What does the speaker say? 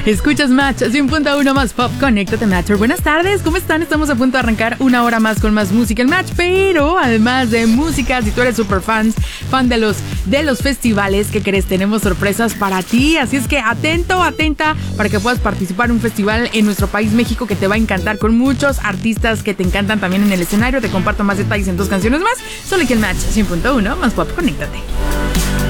Escuchas Match 100.1 más pop. Conéctate, Matcher. Buenas tardes, ¿cómo están? Estamos a punto de arrancar una hora más con más música en Match. Pero además de música, si tú eres super fan de los festivales, ¿qué crees? Tenemos sorpresas para ti. Así es que atenta para que puedas participar en un festival en nuestro país, México, que te va a encantar, con muchos artistas que te encantan también en el escenario. Te comparto más detalles en 2 canciones más. Solo aquí el Match 100.1 más pop. Conéctate.